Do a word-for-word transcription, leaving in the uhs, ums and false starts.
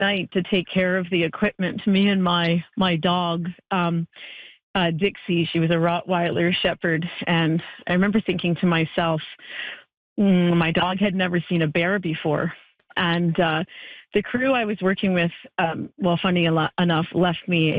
night to take care of the equipment, me and my my dog, um, uh, Dixie. She was a Rottweiler Shepherd, and I remember thinking to myself, mm, my dog had never seen a bear before, and uh, the crew I was working with, um, well, funny enough, left me